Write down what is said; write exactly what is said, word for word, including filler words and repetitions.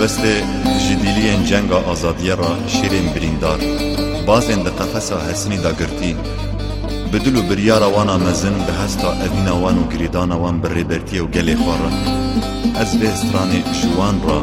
مبست جدیلین جنگا آزادیه را شیرین بریندار بازین ده قفصا حسنی دا گرتی بدلو بریارا وانا مزن ده هستا اوینا وانو گریدانا وان بر ریبرتی و گلی خوارا از به استرانی جوان را